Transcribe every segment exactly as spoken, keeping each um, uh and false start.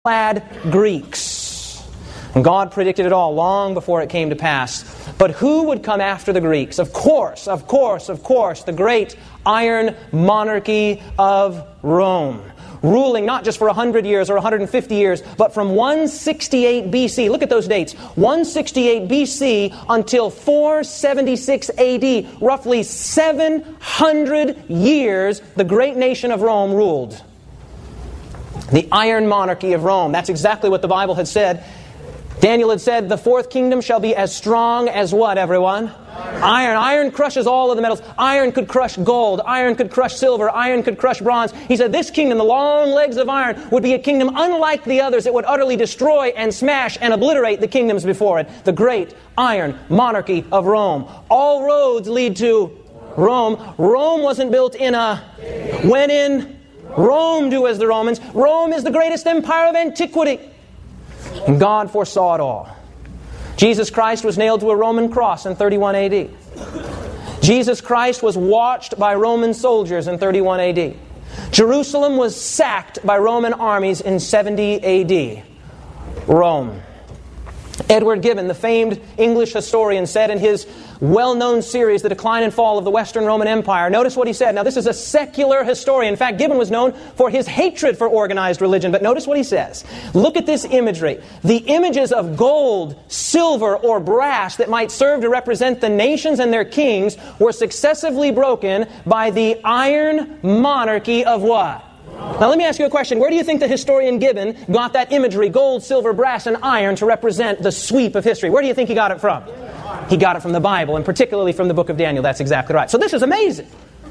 clad Greeks. And God predicted it all long before it came to pass. But who would come after the Greeks? Of course, of course, of course, the great iron monarchy of Rome. Ruling not just for one hundred years or one hundred fifty years, but from one sixty-eight B C. Look at those dates. one sixty-eight B C until four seventy-six A D. Roughly seven hundred years the great nation of Rome ruled. The iron monarchy of Rome. That's exactly what the Bible had said. Daniel had said, the fourth kingdom shall be as strong as what, everyone? Iron. Iron. Iron crushes all of the metals. Iron could crush gold. Iron could crush silver. Iron could crush bronze. He said this kingdom, the long legs of iron, would be a kingdom unlike the others. It would utterly destroy and smash and obliterate the kingdoms before it. The great iron monarchy of Rome. All roads lead to Rome. Rome wasn't built in a... When in Rome, do as the Romans. Rome is the greatest empire of antiquity. And God foresaw it all. Jesus Christ was nailed to a Roman cross in thirty-one A D. Jesus Christ was watched by Roman soldiers in thirty-one A D. Jerusalem was sacked by Roman armies in seventy A D. Rome. Edward Gibbon, the famed English historian, said in his well-known series, The Decline and Fall of the Western Roman Empire, notice what he said. Now, this is a secular historian. In fact, Gibbon was known for his hatred for organized religion. But notice what he says. Look at this imagery. The images of gold, silver, or brass that might serve to represent the nations and their kings were successively broken by the iron monarchy of what? Now let me ask you a question. Where do you think the historian Gibbon got that imagery, gold, silver, brass, and iron, to represent the sweep of history? Where do you think he got it from? He got it from the Bible, and particularly from the book of Daniel. That's exactly right. So this is amazing.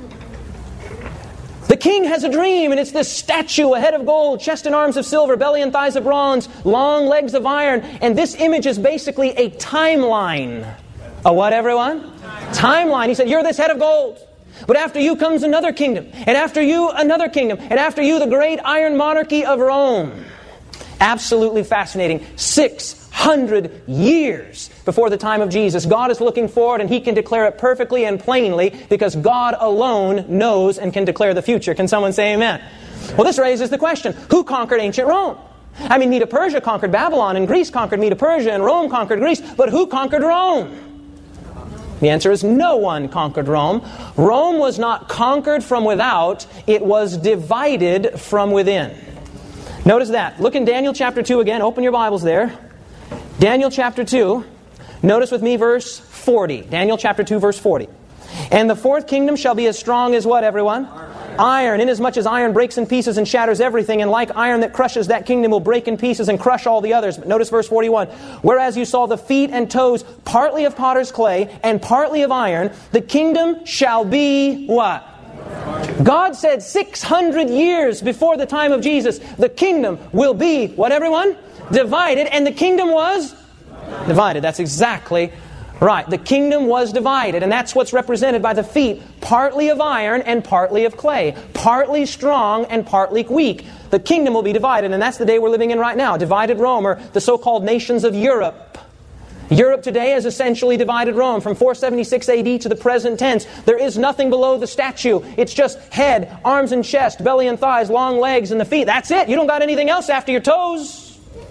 The king has a dream, and it's this statue, a head of gold, chest and arms of silver, belly and thighs of bronze, long legs of iron. And this image is basically a timeline. A what, everyone? Timeline. Timeline. He said, you're this head of gold. But after you comes another kingdom, and after you another kingdom, and after you the great iron monarchy of Rome. Absolutely fascinating. Six hundred years before the time of Jesus, God is looking forward, and He can declare it perfectly and plainly because God alone knows and can declare the future. Can someone say amen? Well, this raises the question, who conquered ancient Rome? I mean, Medo-Persia conquered Babylon, and Greece conquered Medo-Persia, and Rome conquered Greece, but who conquered Rome? The answer is no one conquered Rome. Rome was not conquered from without. It was divided from within. Notice that. Look in Daniel chapter two again. Open your Bibles there. Daniel chapter two. Notice with me verse forty. Daniel chapter two, verse forty. And the fourth kingdom shall be as strong as what, everyone? Iron, inasmuch as iron breaks in pieces and shatters everything, and like iron that crushes, that kingdom will break in pieces and crush all the others. But notice verse forty-one. Whereas you saw the feet and toes partly of potter's clay and partly of iron, the kingdom shall be what? God said six hundred years before the time of Jesus, the kingdom will be, what, everyone? Divided, and the kingdom was divided. That's exactly right. The kingdom was divided, and that's what's represented by the feet, partly of iron and partly of clay, partly strong and partly weak. The kingdom will be divided, and that's the day we're living in right now. Divided Rome, or the so-called nations of Europe. Europe today is essentially divided Rome from four seventy-six A D to the present tense. There is nothing below the statue. It's just head, arms and chest, belly and thighs, long legs and the feet. That's it. You don't got anything else after your toes.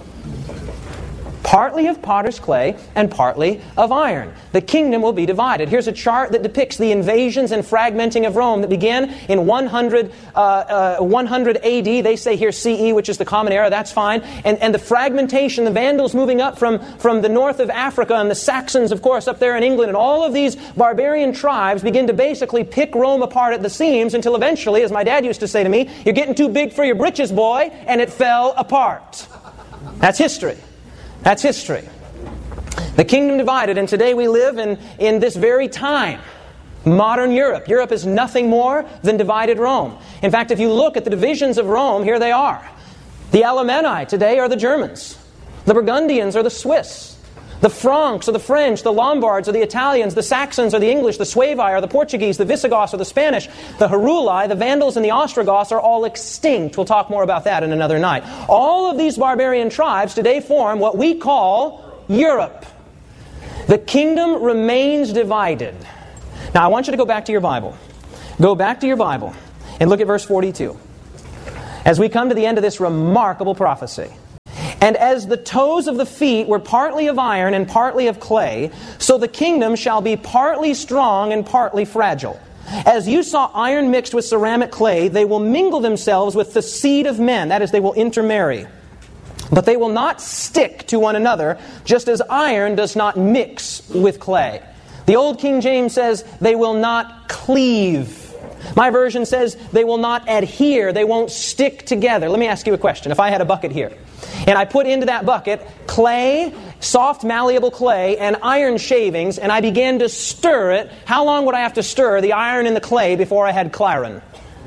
Partly of potter's clay and partly of iron. The kingdom will be divided. Here's a chart that depicts the invasions and fragmenting of Rome that began in one hundred, uh, uh, one hundred A D. They say here C E, which is the Common Era. That's fine. And, and the fragmentation, the Vandals moving up from, from the north of Africa, and the Saxons, of course, up there in England. And all of these barbarian tribes begin to basically pick Rome apart at the seams until eventually, as my dad used to say to me, you're getting too big for your britches, boy, and it fell apart. That's history. That's history. The kingdom divided, and today we live in, in this very time. Modern Europe. Europe is nothing more than divided Rome. In fact, if you look at the divisions of Rome, here they are. The Alemanni today are the Germans. The Burgundians are the Swiss. The Franks are the French. The Lombards are the Italians. The Saxons are the English. The Suevi are the Portuguese. The Visigoths are the Spanish. The Heruli, the Vandals, and the Ostrogoths are all extinct. We'll talk more about that in another night. All of these barbarian tribes today form what we call Europe. The kingdom remains divided. Now, I want you to go back to your Bible. Go back to your Bible and look at verse forty-two. As we come to the end of this remarkable prophecy, And as the toes of the feet were partly of iron and partly of clay, so the kingdom shall be partly strong and partly fragile. As you saw iron mixed with ceramic clay, they will mingle themselves with the seed of men. That is, they will intermarry. But they will not stick to one another, just as iron does not mix with clay. The Old King James says they will not cleave. My version says they will not adhere. They won't stick together. Let me ask you a question. If I had a bucket here, and I put into that bucket clay, soft malleable clay, and iron shavings, and I began to stir it, how long would I have to stir the iron and the clay before I had clarin?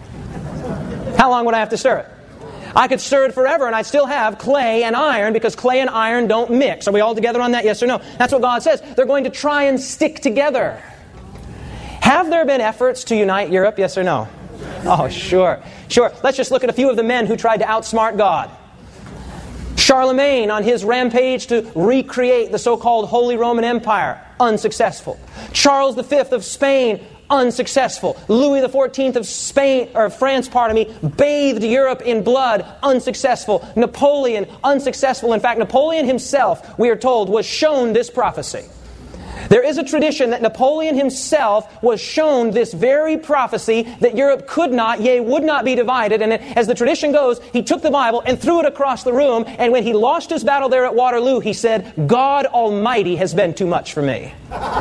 How long would I have to stir it? I could stir it forever and I'd still have clay and iron, because clay and iron don't mix. Are we all together on that? Yes or no? That's what God says. They're going to try and stick together. Have there been efforts to unite Europe? Yes or no? Oh, sure. Sure. Let's just look at a few of the men who tried to outsmart God. Charlemagne on his rampage to recreate the so-called Holy Roman Empire, unsuccessful. Charles the Fifth of Spain, unsuccessful. Louis the Fourteenth of Spain, or France, pardon me, bathed Europe in blood, unsuccessful. Napoleon, unsuccessful. In fact, Napoleon himself, we are told, was shown this prophecy. There is a tradition that Napoleon himself was shown this very prophecy that Europe could not, yea, would not be divided. And as the tradition goes, he took the Bible and threw it across the room. And when he lost his battle there at Waterloo, he said, "God Almighty has been too much for me."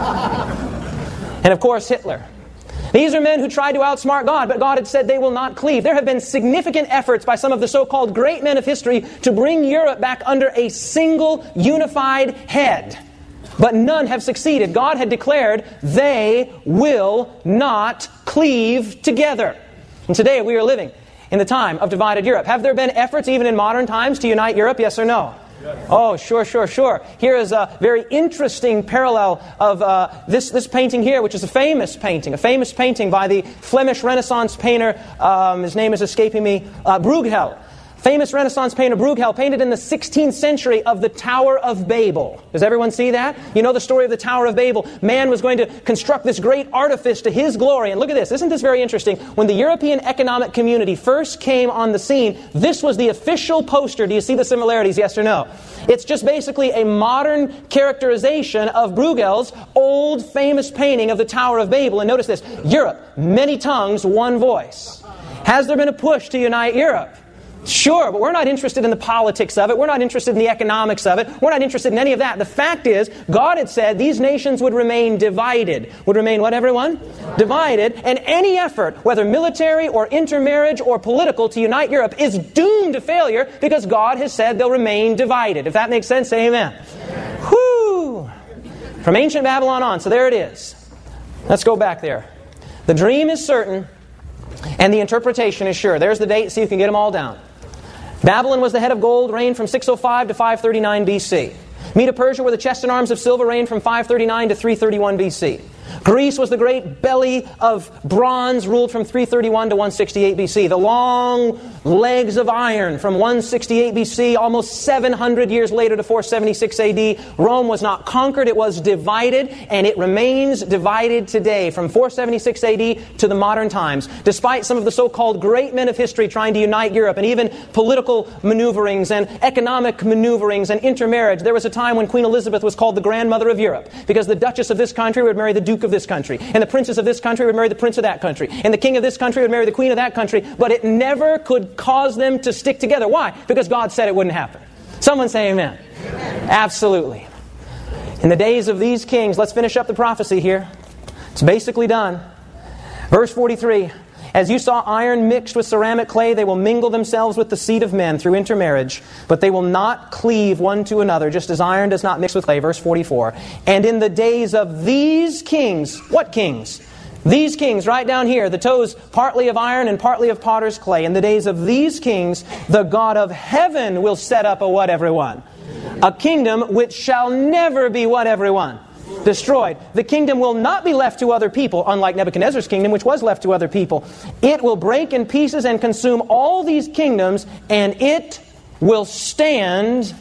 And of course, Hitler. These are men who tried to outsmart God, but God had said they will not cleave. There have been significant efforts by some of the so-called great men of history to bring Europe back under a single, unified head. But none have succeeded. God had declared they will not cleave together. And today we are living in the time of divided Europe. Have there been efforts even in modern times to unite Europe? Yes or no? Yes. Oh, sure, sure, sure. Here is a very interesting parallel of uh, this, this painting here, which is a famous painting. A famous painting by the Flemish Renaissance painter, um, his name is escaping me, uh, Bruegel. Famous Renaissance painter Bruegel painted in the sixteenth century of the Tower of Babel. Does everyone see that? You know the story of the Tower of Babel. Man was going to construct this great artifice to his glory. And look at this. Isn't this very interesting? When the European Economic Community first came on the scene, this was the official poster. Do you see the similarities, yes or no? It's just basically a modern characterization of Bruegel's old famous painting of the Tower of Babel. And notice this. Europe, many tongues, one voice. Has there been a push to unite Europe? Sure, but we're not interested in the politics of it. We're not interested in the economics of it. We're not interested in any of that. The fact is, God had said these nations would remain divided. Would remain what, everyone? Divided. And any effort, whether military or intermarriage or political, to unite Europe is doomed to failure, because God has said they'll remain divided. If that makes sense, say amen. Whoo! From ancient Babylon on. So there it is. Let's go back there. The dream is certain, and the interpretation is sure. There's the date, so you can get them all down. Babylon was the head of gold, reigned from six oh five to five thirty-nine B C. Medo-Persia were the chest and arms of silver, reigned from five thirty-nine to three thirty-one B C. Greece was the great belly of bronze, ruled from three thirty-one to one sixty-eight B C. The long legs of iron from one sixty-eight B C, almost seven hundred years later to four seventy-six A D. Rome was not conquered, it was divided, and it remains divided today from four seventy-six A D to the modern times. Despite some of the so-called great men of history trying to unite Europe, and even political maneuverings and economic maneuverings and intermarriage, there was a time when Queen Elizabeth was called the grandmother of Europe, because the Duchess of this country would marry the Duke of this country, and the princess of this country would marry the prince of that country, and the king of this country would marry the queen of that country, but it never could cause them to stick together. Why? Because God said it wouldn't happen. Someone say amen. Amen. Absolutely. In the days of these kings, let's finish up the prophecy here. It's basically done. Verse forty-three, as you saw iron mixed with ceramic clay, they will mingle themselves with the seed of men through intermarriage, but they will not cleave one to another, just as iron does not mix with clay. Verse forty-four, and in the days of these kings, what kings? These kings, right down here, the toes partly of iron and partly of potter's clay. In the days of these kings, the God of heaven will set up a what, everyone? A kingdom which shall never be what, everyone? Destroyed. The kingdom will not be left to other people, unlike Nebuchadnezzar's kingdom, which was left to other people. It will break in pieces and consume all these kingdoms, and it will stand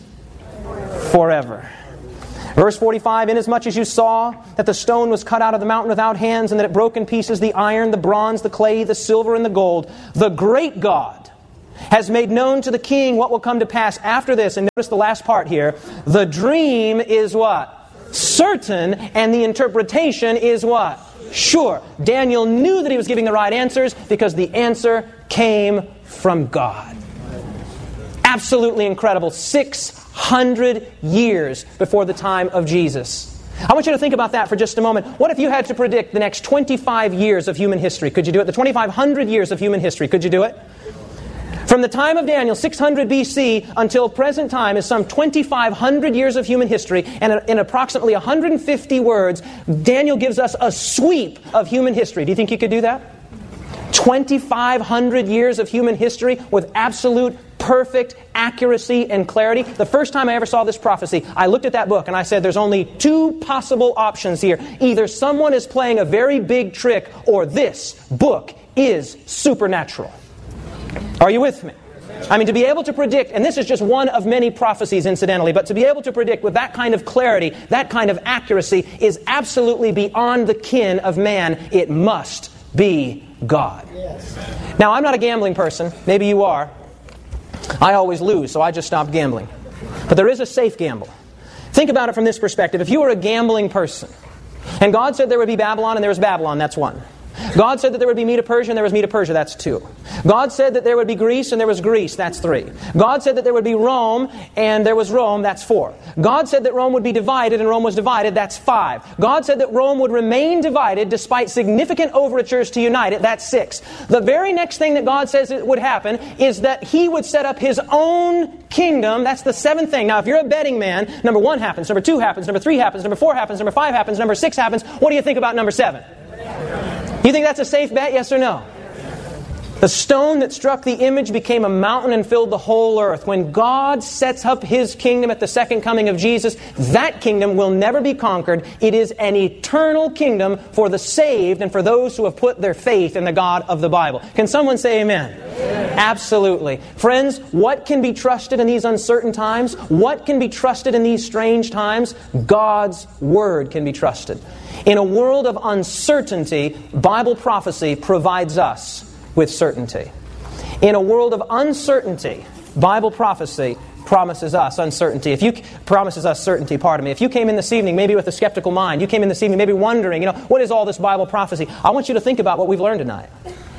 forever. Verse forty-five, inasmuch as you saw that the stone was cut out of the mountain without hands, and that it broke in pieces the iron, the bronze, the clay, the silver, and the gold, the great God has made known to the king what will come to pass after this. And notice the last part here. The dream is what? Certain, and the interpretation is what? Sure. Daniel knew that he was giving the right answers because the answer came from God. Absolutely incredible. six hundred years before the time of Jesus. I want you to think about that for just a moment. What if you had to predict the next twenty-five years of human history? Could you do it? The twenty-five hundred years of human history. Could you do it? From the time of Daniel, six hundred B C, until present time is some twenty-five hundred years of human history, and in approximately one hundred fifty words, Daniel gives us a sweep of human history. Do you think you could do that? twenty-five hundred years of human history with absolute perfect accuracy and clarity. The first time I ever saw this prophecy, I looked at that book and I said, there's only two possible options here. Either someone is playing a very big trick, or this book is supernatural. Are you with me? I mean, to be able to predict, and this is just one of many prophecies incidentally, but to be able to predict with that kind of clarity, that kind of accuracy, is absolutely beyond the ken of man. It must be God. Now, I'm not a gambling person. Maybe you are. I always lose, so I just stopped gambling. But there is a safe gamble. Think about it from this perspective. If you were a gambling person, and God said there would be Babylon, and there was Babylon, that's one. God said that there would be Medo-Persia, and there was Medo-Persia, that's two. God said that there would be Greece, and there was Greece, that's three. God said that there would be Rome, and there was Rome, that's four. God said that Rome would be divided, and Rome was divided, that's five. God said that Rome would remain divided despite significant overtures to unite it, that's six. The very next thing that God says it would happen is that He would set up His own kingdom, that's the seventh thing. Now, if you're a betting man, number one happens, number two happens, number three happens, number four happens, number five happens, number six happens. What do you think about number seven? You think that's a safe bet, yes or no? The stone that struck the image became a mountain and filled the whole earth. When God sets up His kingdom at the second coming of Jesus, that kingdom will never be conquered. It is an eternal kingdom for the saved and for those who have put their faith in the God of the Bible. Can someone say amen? Amen. Absolutely. Friends, what can be trusted in these uncertain times? What can be trusted in these strange times? God's Word can be trusted. In a world of uncertainty, Bible prophecy provides us with certainty. In a world of uncertainty, Bible prophecy promises us uncertainty. If you promises us certainty, pardon me. If you came in this evening maybe with a skeptical mind, you came in this evening maybe wondering, you know, what is all this Bible prophecy? I want you to think about what we've learned tonight.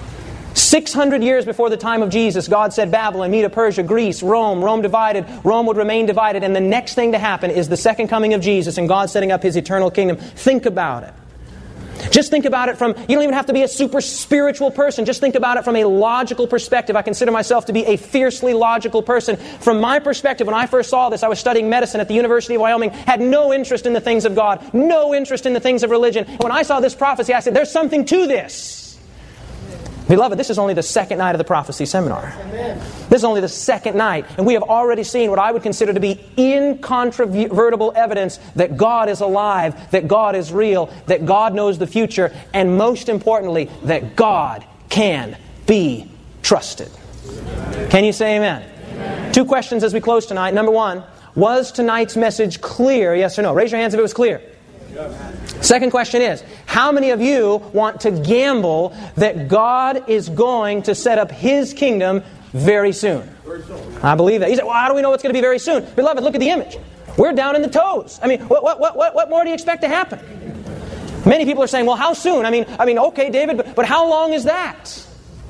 six hundred years before the time of Jesus, God said Babylon, Medo-Persia, Greece, Rome, Rome divided, Rome would remain divided, and the next thing to happen is the second coming of Jesus and God setting up His eternal kingdom. Think about it. Just think about it from, you don't even have to be a super spiritual person. Just think about it from a logical perspective. I consider myself to be a fiercely logical person. From my perspective, when I first saw this, I was studying medicine at the University of Wyoming, had no interest in the things of God, no interest in the things of religion. When I saw this prophecy, I said, there's something to this. Beloved, this is only the second night of the prophecy seminar. Amen. This is only the second night, and we have already seen what I would consider to be incontrovertible evidence that God is alive, that God is real, that God knows the future, and most importantly, that God can be trusted. Can you say amen? Amen? Two questions as we close tonight. Number one, was tonight's message clear? Yes or no? Raise your hands if it was clear. Second question is, how many of you want to gamble that God is going to set up His kingdom very soon? Very soon. I believe that. You say, well, how do we know it's going to be very soon? Beloved, look at the image. We're down in the toes. I mean, what, what, what, what, what more do you expect to happen? Many people are saying, well, how soon? I mean, I mean, okay, David, but, but how long is that?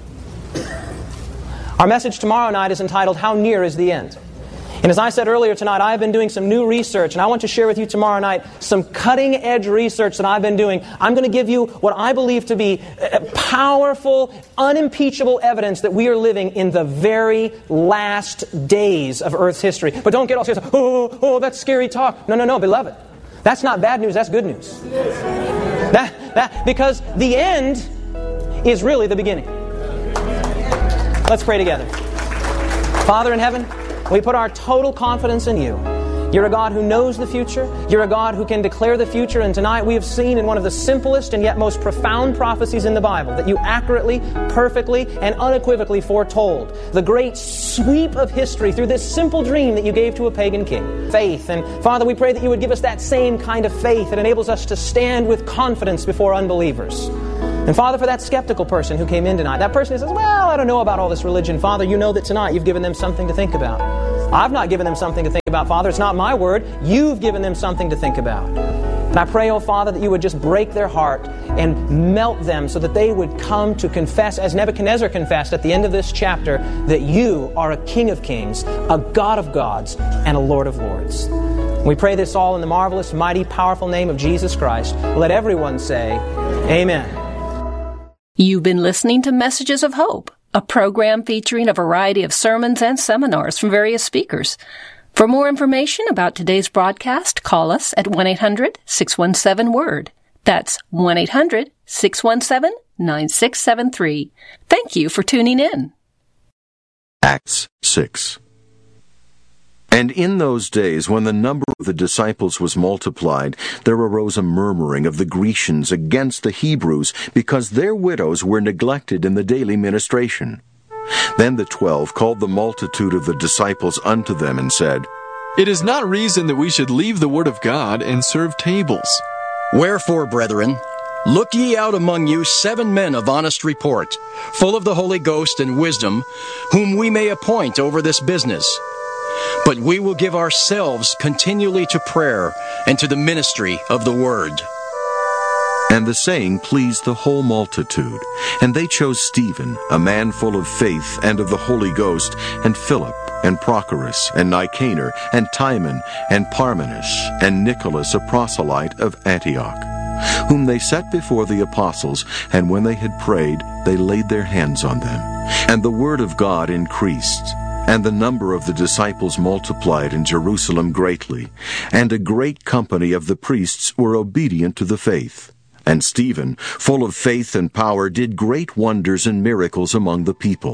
Our message tomorrow night is entitled, How Near is the End? And as I said earlier tonight, I have been doing some new research, and I want to share with you tomorrow night some cutting-edge research that I've been doing. I'm going to give you what I believe to be powerful, unimpeachable evidence that we are living in the very last days of Earth's history. But don't get all serious. Oh, oh, that's scary talk. No, no, no, beloved. That's not bad news, that's good news. That, that, because the end is really the beginning. Let's pray together. Father in heaven, we put our total confidence in You. You're a God who knows the future. You're a God who can declare the future. And tonight we have seen in one of the simplest and yet most profound prophecies in the Bible that You accurately, perfectly, and unequivocally foretold the great sweep of history through this simple dream that You gave to a pagan king. Faith. And Father, we pray that You would give us that same kind of faith that enables us to stand with confidence before unbelievers. And Father, for that skeptical person who came in tonight, that person who says, well, I don't know about all this religion, Father, you know that tonight you've given them something to think about. I've not given them something to think about, Father. It's not my word. You've given them something to think about. And I pray, oh Father, that you would just break their heart and melt them so that they would come to confess, as Nebuchadnezzar confessed at the end of this chapter, that you are a King of kings, a God of gods, and a Lord of lords. We pray this all in the marvelous, mighty, powerful name of Jesus Christ. Let everyone say, Amen. You've been listening to Messages of Hope, a program featuring a variety of sermons and seminars from various speakers. For more information about today's broadcast, call us at one eight hundred six one seven word. That's one eight hundred six one seven nine six seven three. Thank you for tuning in. Acts six. And in those days, when the number of the disciples was multiplied, there arose a murmuring of the Grecians against the Hebrews, because their widows were neglected in the daily ministration. Then the twelve called the multitude of the disciples unto them, and said, It is not reason that we should leave the word of God and serve tables. Wherefore, brethren, look ye out among you seven men of honest report, full of the Holy Ghost and wisdom, whom we may appoint over this business. But we will give ourselves continually to prayer and to the ministry of the word. And the saying pleased the whole multitude. And they chose Stephen, a man full of faith and of the Holy Ghost, and Philip, and Prochorus, and Nicanor, and Timon, and Parmenas, and Nicholas, a proselyte of Antioch, whom they set before the apostles, and when they had prayed, they laid their hands on them. And the word of God increased, and the number of the disciples multiplied in Jerusalem greatly, and a great company of the priests were obedient to the faith. And Stephen, full of faith and power, did great wonders and miracles among the people.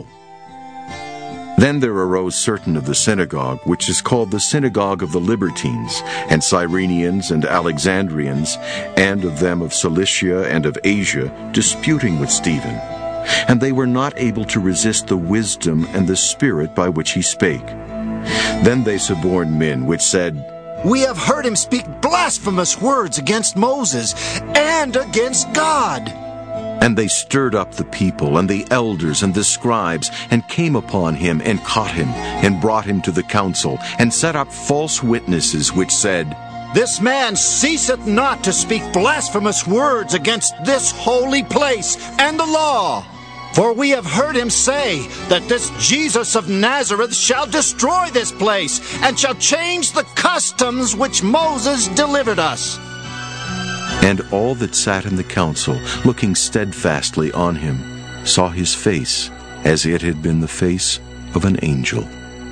Then there arose certain of the synagogue, which is called the synagogue of the Libertines, and Cyrenians and Alexandrians, and of them of Cilicia and of Asia, disputing with Stephen. And they were not able to resist the wisdom and the spirit by which he spake. Then they suborned men, which said, We have heard him speak blasphemous words against Moses and against God. And they stirred up the people and the elders and the scribes, and came upon him, and caught him, and brought him to the council, and set up false witnesses, which said, This man ceaseth not to speak blasphemous words against this holy place and the law. For we have heard him say that this Jesus of Nazareth shall destroy this place, and shall change the customs which Moses delivered us. And all that sat in the council, looking steadfastly on him, saw his face as it had been the face of an angel.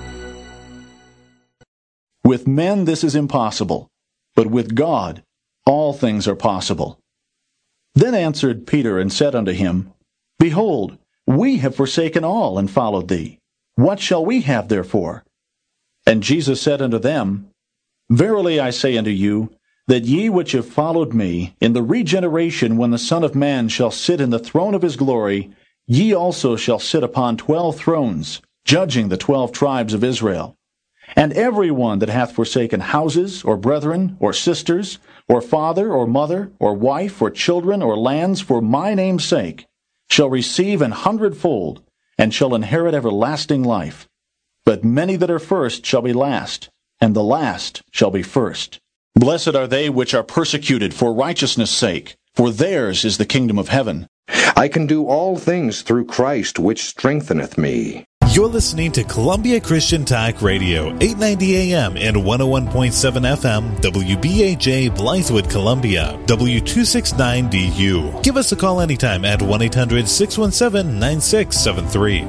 With men this is impossible, but with God all things are possible. Then answered Peter and said unto him, Behold, we have forsaken all and followed thee. What shall we have therefore? And Jesus said unto them, Verily I say unto you, that ye which have followed me, in the regeneration when the Son of Man shall sit in the throne of his glory, ye also shall sit upon twelve thrones, judging the twelve tribes of Israel. And every one that hath forsaken houses, or brethren, or sisters, or father, or mother, or wife, or children, or lands, for my name's sake, shall receive an hundredfold, and shall inherit everlasting life. But many that are first shall be last, and the last shall be first. Blessed are they which are persecuted for righteousness' sake, for theirs is the kingdom of heaven. I can do all things through Christ which strengtheneth me. You're listening to Columbia Christian Talk Radio, eight ninety A M and one oh one point seven F M, W B A J, Blythewood, Columbia, W two sixty-nine D U. Give us a call anytime at one eight hundred six one seven nine six seven three.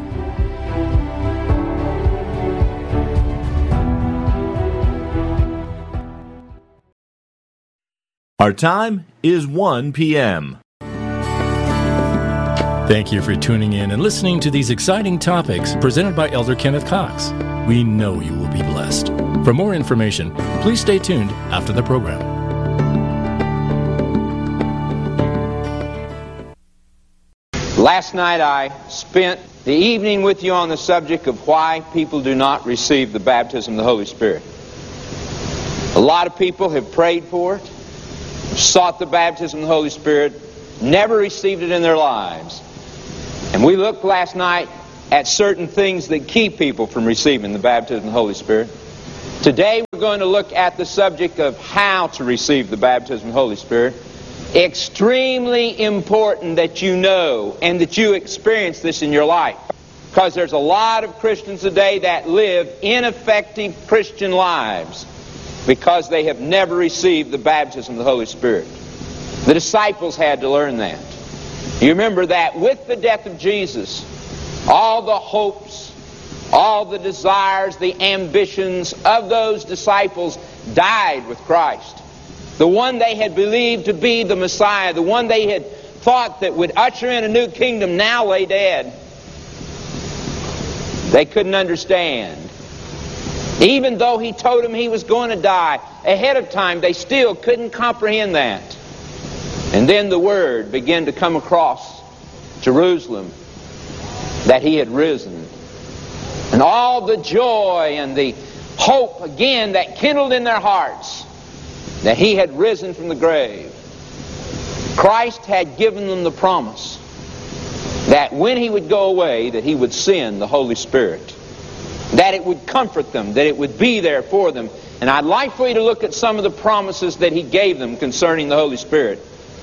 Our time is one p m Thank you for tuning in and listening to these exciting topics presented by Elder Kenneth Cox. We know you will be blessed. For more information, please stay tuned after the program. Last night I spent the evening with you on the subject of why people do not receive the baptism of the Holy Spirit. A lot of people have prayed for it, sought the baptism of the Holy Spirit, never received it in their lives. And we looked last night at certain things that keep people from receiving the baptism of the Holy Spirit. Today we're going to look at the subject of how to receive the baptism of the Holy Spirit. Extremely important that you know and that you experience this in your life. Because there's a lot of Christians today that live ineffective Christian lives because they have never received the baptism of the Holy Spirit. The disciples had to learn that. You remember that with the death of Jesus, all the hopes, all the desires, the ambitions of those disciples died with Christ. The one they had believed to be the Messiah, the one they had thought that would usher in a new kingdom, now lay dead. They couldn't understand. Even though he told them he was going to die ahead of time, they still couldn't comprehend that. And then the word began to come across Jerusalem that he had risen. And all the joy and the hope again that kindled in their hearts that he had risen from the grave. Christ had given them the promise that when he would go away, that he would send the Holy Spirit. That it would comfort them, that it would be there for them. And I'd like for you to look at some of the promises that he gave them concerning the Holy Spirit.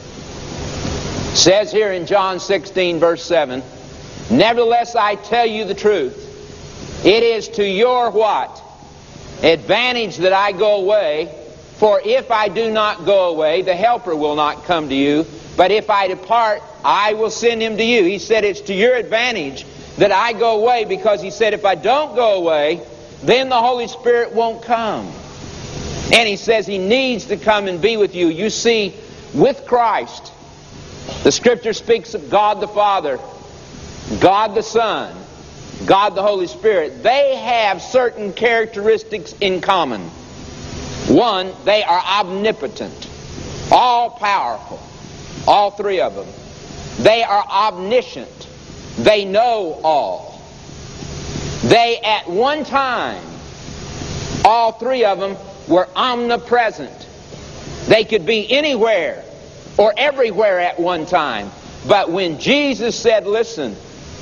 It says here in John sixteen, verse seven, "Nevertheless I tell you the truth, it is to your" what? "Advantage that I go away. For if I do not go away, the Helper will not come to you. But if I depart, I will send him to you." He said it's to your advantage that I go away, because he said if I don't go away, then the Holy Spirit won't come. And he says he needs to come and be with you. You see, with Christ, the Scripture speaks of God the Father, God the Son, God the Holy Spirit. They have certain characteristics in common. One, they are omnipotent, all-powerful, all three of them. They are omniscient. They know all. They, at one time, all three of them were omnipresent. They could be anywhere or everywhere at one time. But when Jesus said, "Listen,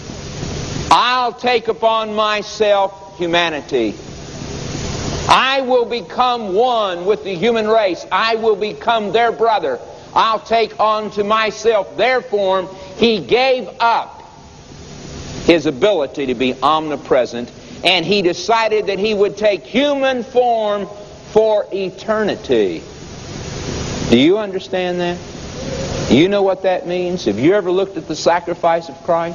I'll take upon myself humanity. I will become one with the human race. I will become their brother. I'll take on to myself their form," he gave up his ability to be omnipresent, and he decided that he would take human form for eternity. Do you understand that? You know what that means? Have you ever looked at the sacrifice of Christ?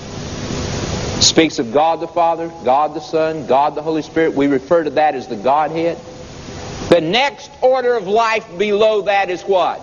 It speaks of God the Father, God the Son, God the Holy Spirit. We refer to that as the Godhead. The next order of life below that is what?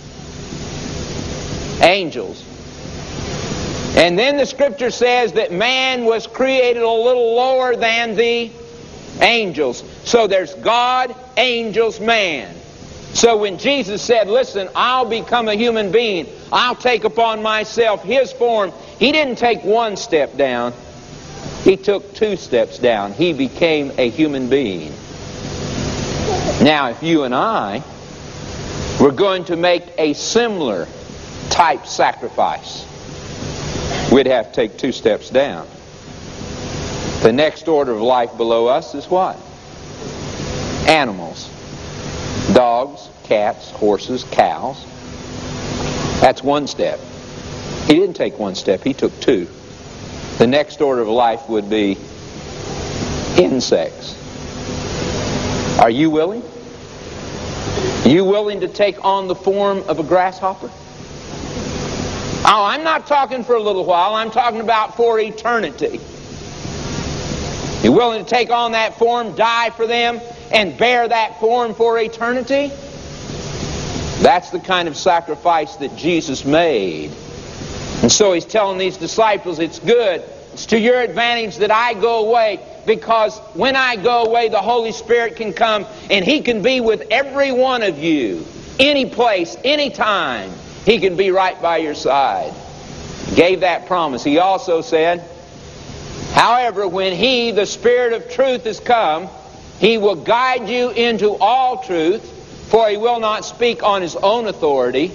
Angels. And then the Scripture says that man was created a little lower than the angels. So there's God, angels, man. So when Jesus said, "Listen, I'll become a human being, I'll take upon myself his form," he didn't take one step down. He took two steps down. He became a human being. Now, if you and I were going to make a similar type sacrifice, we'd have to take two steps down. The next order of life below us is what? Animals. Dogs, cats, horses, cows. That's one step. He didn't take one step, he took two. The next order of life would be insects. Are you willing? Are you willing to take on the form of a grasshopper? Oh, I'm not talking for a little while. I'm talking about for eternity. You willing to take on that form, die for them, and bear that form for eternity? That's the kind of sacrifice that Jesus made. And so he's telling these disciples, it's good, it's to your advantage that I go away, because when I go away, the Holy Spirit can come and he can be with every one of you, any place, any time. He can be right by your side. He gave that promise. He also said, however, when he, the Spirit of truth, is come, he will guide you into all truth, for he will not speak on his own authority,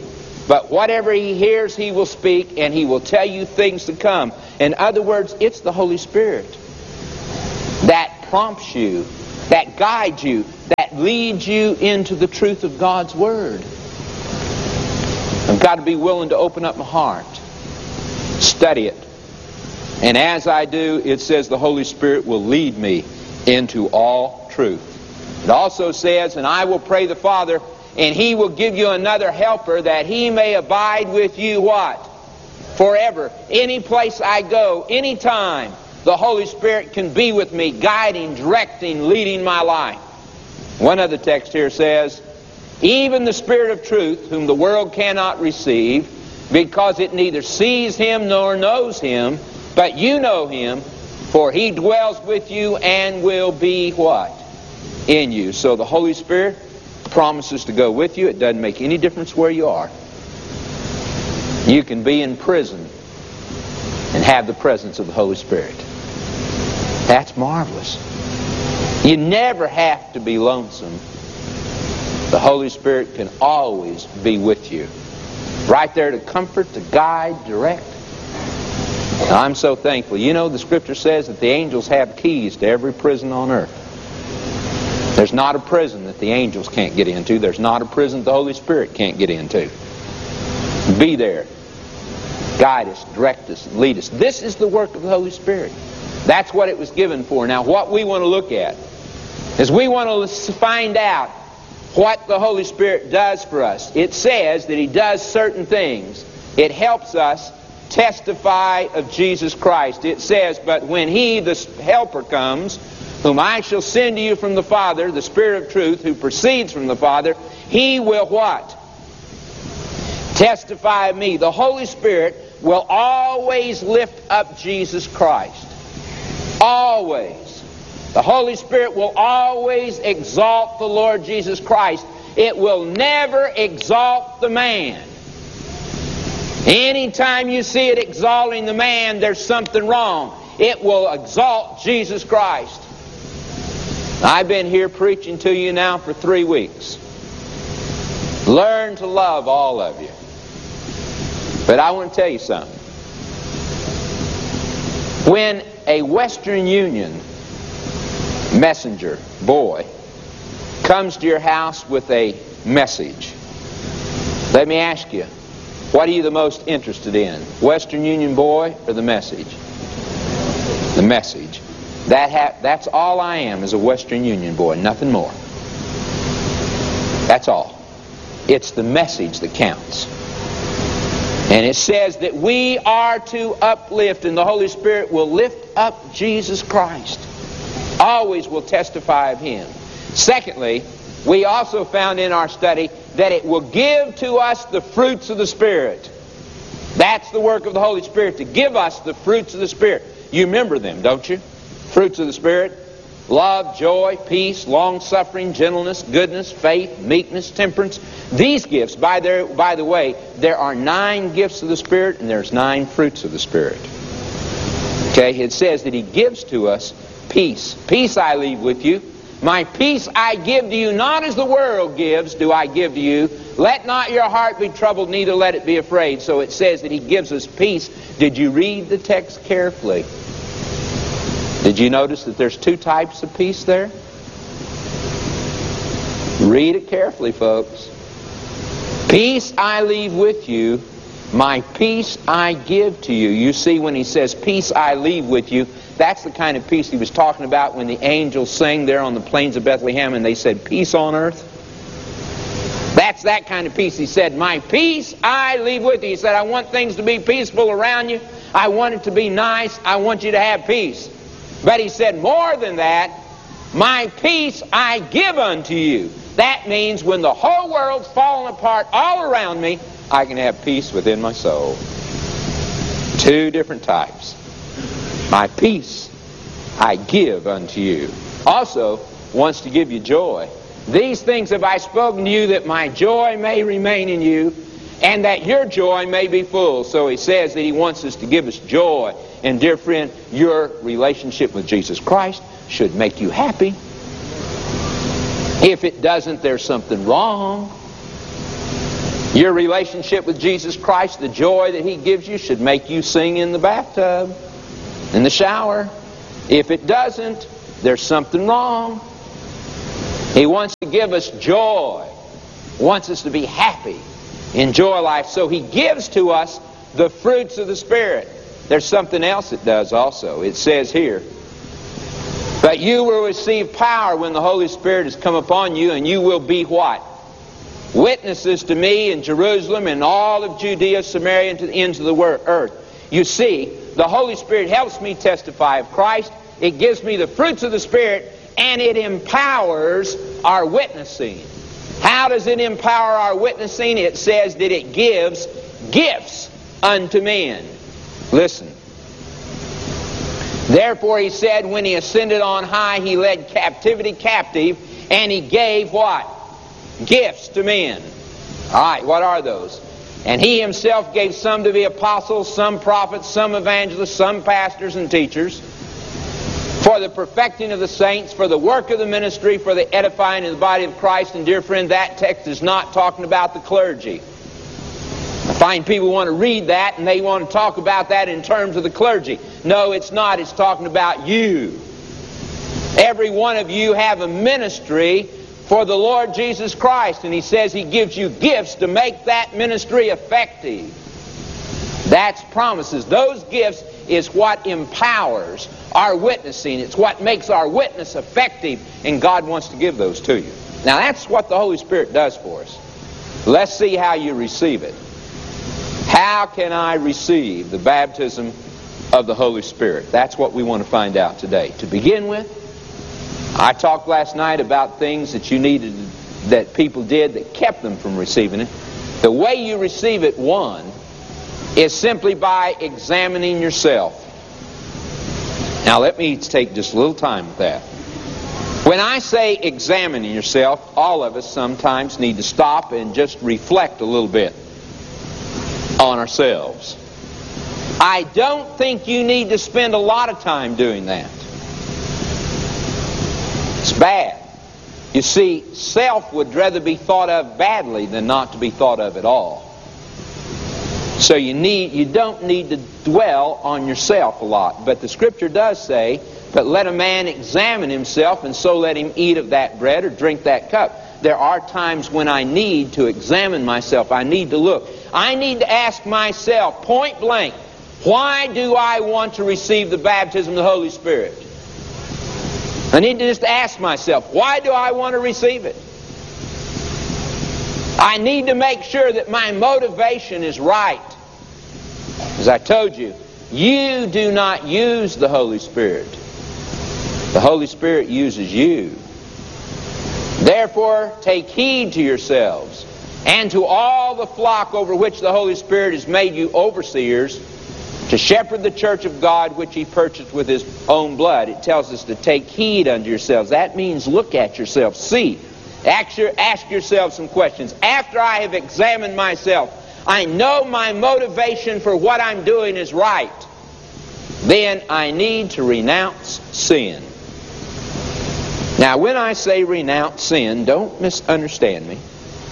But whatever he hears, he will speak, and he will tell you things to come. In other words, it's the Holy Spirit that prompts you, that guides you, that leads you into the truth of God's Word. I've got to be willing to open up my heart, study it. And as I do, it says the Holy Spirit will lead me into all truth. It also says, and I will pray the Father, and He will give you another helper, that He may abide with you, what? Forever. Any place I go, any time, the Holy Spirit can be with me, guiding, directing, leading my life. One other text here says, even the Spirit of truth, whom the world cannot receive, because it neither sees Him nor knows Him, but you know Him, for He dwells with you and will be what? In you. So the Holy Spirit promises to go with you. It doesn't make any difference where you are. You can be in prison and have the presence of the Holy Spirit. That's marvelous. You never have to be lonesome. The Holy Spirit can always be with you. Right there to comfort, to guide, direct. Now, I'm so thankful. You know, the Scripture says that the angels have keys to every prison on earth. There's not a prison that the angels can't get into. There's not a prison the Holy Spirit can't get into. Be there. Guide us, direct us, lead us. This is the work of the Holy Spirit. That's what it was given for. Now, what we want to look at is we want to find out what the Holy Spirit does for us. It says that He does certain things. It helps us testify of Jesus Christ. It says, but when He, the Helper, comes, whom I shall send to you from the Father, the Spirit of truth, who proceeds from the Father, He will what? Testify of me. The Holy Spirit will always lift up Jesus Christ. Always. The Holy Spirit will always exalt the Lord Jesus Christ. It will never exalt the man. Anytime you see it exalting the man, there's something wrong. It will exalt Jesus Christ. I've been here preaching to you now for three weeks. Learn to love all of you. But I want to tell you something. When a Western Union messenger boy comes to your house with a message, let me ask you, what are you the most interested in? Western Union boy or the message? The message. That ha- that's all I am, is a Western Union boy, nothing more. That's all. It's the message that counts. And it says that we are to uplift, and the Holy Spirit will lift up Jesus Christ. Always will testify of Him. Secondly, we also found in our study that it will give to us the fruits of the Spirit. That's the work of the Holy Spirit, to give us the fruits of the Spirit. You remember them, don't you? Fruits of the Spirit: love, joy, peace, long-suffering, gentleness, goodness, faith, meekness, temperance. These gifts, by, their, by the way, there are nine gifts of the Spirit, and there's nine fruits of the Spirit. Okay, it says that He gives to us peace. Peace I leave with you. My peace I give to you, not as the world gives do I give to you. Let not your heart be troubled, neither let it be afraid. So it says that He gives us peace. Did you read the text carefully? Did you notice that there's two types of peace there? Read it carefully, folks. Peace I leave with you, my peace I give to you. You see, when He says peace I leave with you, that's the kind of peace He was talking about when the angels sang there on the plains of Bethlehem and they said, peace on earth. That's that kind of peace. He said, my peace I leave with you. He said, I want things to be peaceful around you. I want it to be nice. I want you to have peace. But He said, more than that, my peace I give unto you. That means when the whole world's falling apart all around me, I can have peace within my soul. Two different types. My peace I give unto you. Also wants to give you joy. These things have I spoken to you, that my joy may remain in you, and that your joy may be full. So He says that He wants us to give us joy. And dear friend, your relationship with Jesus Christ should make you happy. If it doesn't, there's something wrong. Your relationship with Jesus Christ, the joy that He gives you, should make you sing in the bathtub, in the shower. If it doesn't, there's something wrong. He wants to give us joy, wants us to be happy, enjoy life. So He gives to us the fruits of the Spirit. There's something else it does also. It says here, "But you will receive power when the Holy Spirit has come upon you, and you will be" what? "Witnesses to me in Jerusalem and all of Judea, Samaria, and to the ends of the earth." You see, the Holy Spirit helps me testify of Christ. It gives me the fruits of the Spirit, and it empowers our witnessing. How does it empower our witnessing? It says that it gives gifts unto men. Listen. "Therefore He said, when He ascended on high, He led captivity captive, and He gave" what? "Gifts to men." All right, what are those? "And He Himself gave some to be apostles, some prophets, some evangelists, some pastors and teachers, for the perfecting of the saints, for the work of the ministry, for the edifying of the body of Christ." And dear friend, that text is not talking about the clergy. I find people want to read that and they want to talk about that in terms of the clergy. No, it's not. It's talking about you. Every one of you have a ministry for the Lord Jesus Christ, and He says He gives you gifts to make that ministry effective. That's promises. Those gifts is what empowers our witnessing. It's what makes our witness effective, and God wants to give those to you. Now that's what the Holy Spirit does for us. Let's see how you receive it. How can I receive the baptism of the Holy Spirit? That's what we want to find out today. To begin with, I talked last night about things that you needed, that people did that kept them from receiving it. The way you receive it, one, is simply by examining yourself. Now let me take just a little time with that. When I say examining yourself, all of us sometimes need to stop and just reflect a little bit on ourselves. I don't think you need to spend a lot of time doing that. It's bad. You see, self would rather be thought of badly than not to be thought of at all. So you need, you don't need to dwell on yourself a lot. But the Scripture does say, "But let a man examine himself, and so let him eat of that bread or drink that cup." There are times when I need to examine myself. I need to look. I need to ask myself, point blank, why do I want to receive the baptism of the Holy Spirit? I need to just ask myself, why do I want to receive it? I need to make sure that my motivation is right. As I told you, you do not use the Holy Spirit. The Holy Spirit uses you. Therefore, take heed to yourselves and to all the flock over which the Holy Spirit has made you overseers, to shepherd the church of God which He purchased with His own blood. It tells us to take heed unto yourselves. That means look at yourself, see. Ask, your, ask yourself some questions. After I have examined myself, I know my motivation for what I'm doing is right. Then I need to renounce sin. Now, when I say renounce sin, don't misunderstand me.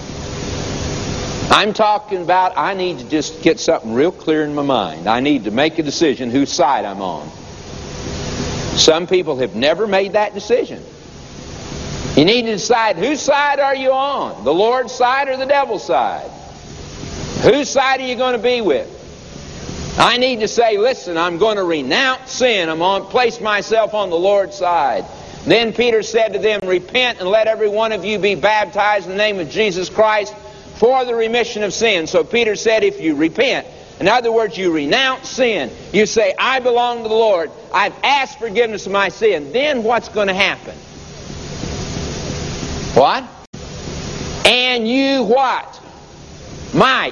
I'm talking about I need to just get something real clear in my mind. I need to make a decision whose side I'm on. Some people have never made that decision. You need to decide, whose side are you on? The Lord's side or the devil's side? Whose side are you going to be with? I need to say, listen, I'm going to renounce sin. I'm going to place myself on the Lord's side. Then Peter said to them, "Repent and let every one of you be baptized in the name of Jesus Christ for the remission of sin." So Peter said, if you repent, in other words, you renounce sin, you say, I belong to the Lord, I've asked forgiveness of my sin, then what's going to happen? What? And you what? Might.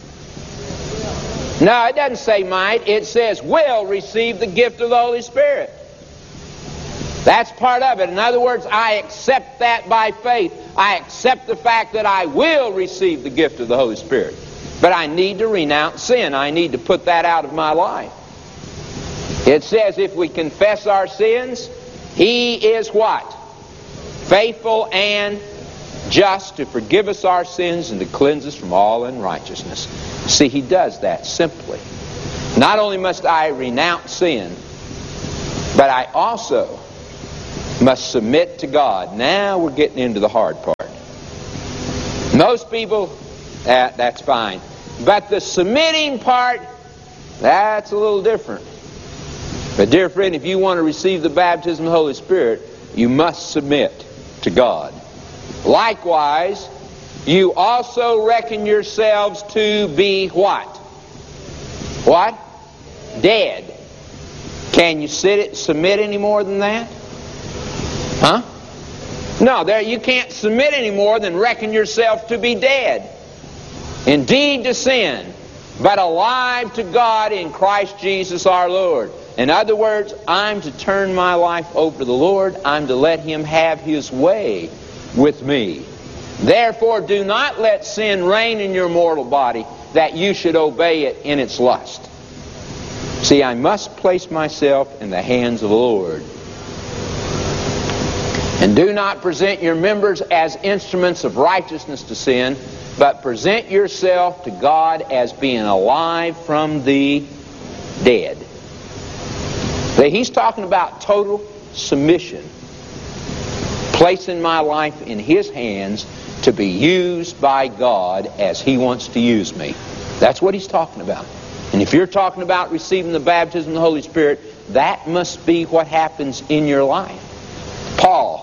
No, it doesn't say might. It says will receive the gift of the Holy Spirit. That's part of it. In other words, I accept that by faith. I accept the fact that I will receive the gift of the Holy Spirit. But I need to renounce sin. I need to put that out of my life. It says if we confess our sins, He is what? Faithful and just to forgive us our sins and to cleanse us from all unrighteousness. See, He does that simply. Not only must I renounce sin, but I also must submit to God. Now we're getting into the hard part. Most people, that, that's fine. But the submitting part, that's a little different. But dear friend, if you want to receive the baptism of the Holy Spirit, you must submit to God. Likewise, you also reckon yourselves to be what? What? Dead. Can you sit it, submit any more than that? Huh? No, there you can't submit any more than reckon yourself to be dead. Indeed to sin, but alive to God in Christ Jesus our Lord. In other words, I'm to turn my life over to the Lord. I'm to let Him have His way with me. Therefore, do not let sin reign in your mortal body, that you should obey it in its lust. See, I must place myself in the hands of the Lord. And do not present your members as instruments of righteousness to sin, but present yourself to God as being alive from the dead. See, he's talking about total submission. Placing my life in His hands to be used by God as He wants to use me. That's what he's talking about. And if you're talking about receiving the baptism of the Holy Spirit, that must be what happens in your life. Paul,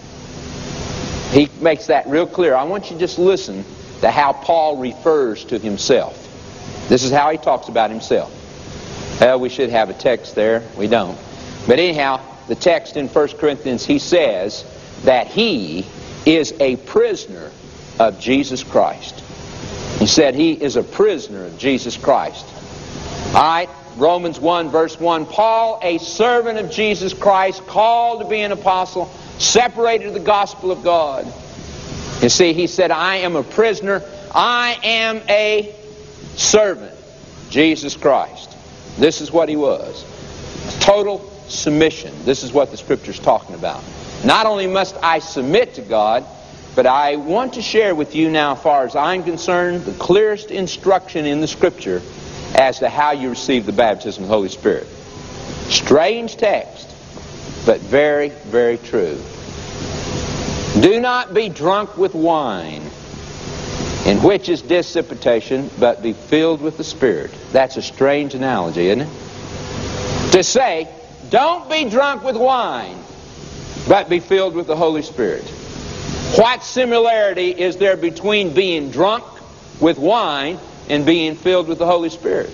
he makes that real clear. I want you to just listen to how Paul refers to himself. This is how he talks about himself. Well, we should have a text there. We don't. But anyhow, the text in First Corinthians, he says that he is a prisoner of Jesus Christ. He said he is a prisoner of Jesus Christ. All right, Romans one, verse one. Paul, a servant of Jesus Christ, called to be an apostle, separated to the gospel of God. You see, he said, I am a prisoner. I am a servant. Jesus Christ. This is what he was. Total submission. This is what the Scripture's talking about. Not only must I submit to God, but I want to share with you now, as far as I'm concerned, the clearest instruction in the Scripture as to how you receive the baptism of the Holy Spirit. Strange text, but very, very true. Do not be drunk with wine, in which is dissipation, but be filled with the Spirit. That's a strange analogy, isn't it? To say, don't be drunk with wine, but be filled with the Holy Spirit. What similarity is there between being drunk with wine and being filled with the Holy Spirit?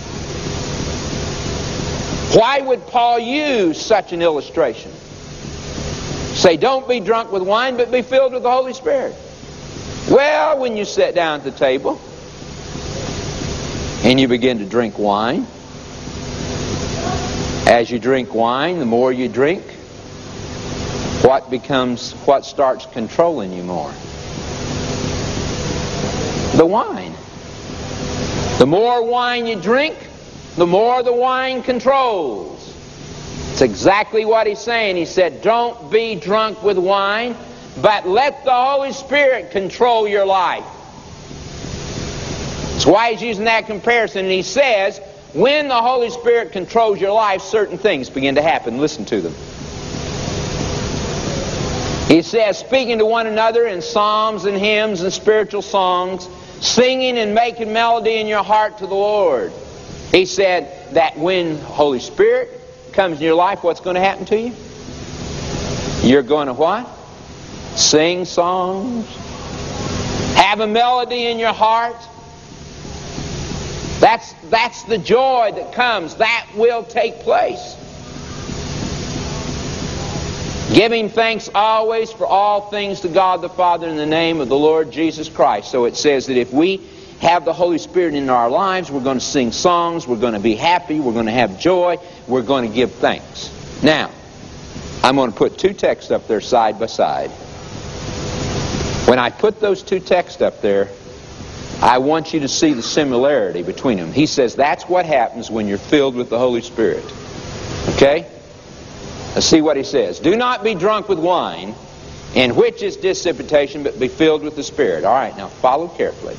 Why would Paul use such an illustration? Say, don't be drunk with wine, but be filled with the Holy Spirit. Well, when you sit down at the table and you begin to drink wine, as you drink wine, the more you drink, what becomes, what starts controlling you more? The wine. The more wine you drink, the more the wine controls. It's exactly what he's saying. He said, don't be drunk with wine, but let the Holy Spirit control your life. That's why he's using that comparison. And he says, when the Holy Spirit controls your life, certain things begin to happen. Listen to them. He says, speaking to one another in psalms and hymns and spiritual songs, singing and making melody in your heart to the Lord. He said that when Holy Spirit comes in your life, what's going to happen to you? You're going to what? Sing songs. Have a melody in your heart. That's, that's the joy that comes. That will take place. Giving thanks always for all things to God the Father in the name of the Lord Jesus Christ. So it says that if we have the Holy Spirit in our lives, we're going to sing songs, we're going to be happy, we're going to have joy, we're going to give thanks. Now, I'm going to put two texts up there side by side. When I put those two texts up there, I want you to see the similarity between them. He says that's what happens when you're filled with the Holy Spirit. Okay? Let's see what he says. Do not be drunk with wine, in which is dissipation, but be filled with the Spirit. All right, now follow carefully.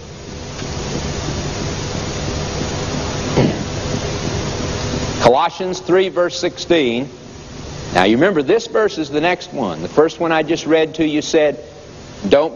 Colossians three, verse sixteen. Now you remember, this verse is the next one. The first one I just read to you said, don't